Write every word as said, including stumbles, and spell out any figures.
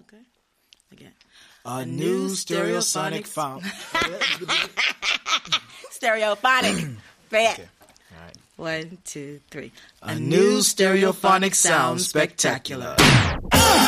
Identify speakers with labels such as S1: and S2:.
S1: Okay. Again.
S2: A new stereosonic found.
S1: Stereophonic. Bad.
S2: Okay. All right.
S1: One, two, three.
S2: A new stereophonic sound spectacular.